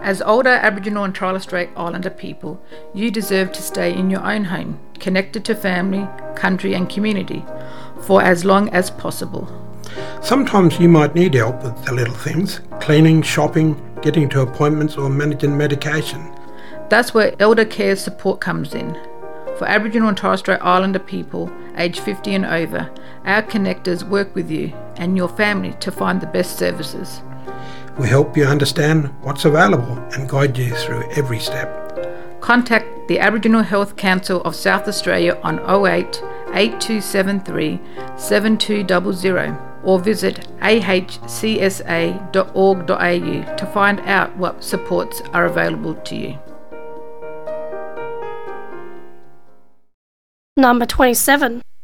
As older Aboriginal and Torres Strait Islander people, you deserve to stay in your own home, connected to family, country and community, for as long as possible. Sometimes you might need help with the little things, cleaning, shopping, getting to appointments or managing medication. That's where elder care support comes in. For Aboriginal and Torres Strait Islander people aged 50 and over, our connectors work with you and your family to find the best services. We help you understand what's available and guide you through every step. Contact the Aboriginal Health Council of South Australia on 08 8273 7200 or visit ahcsa.org.au to find out what supports are available to you. Number 27.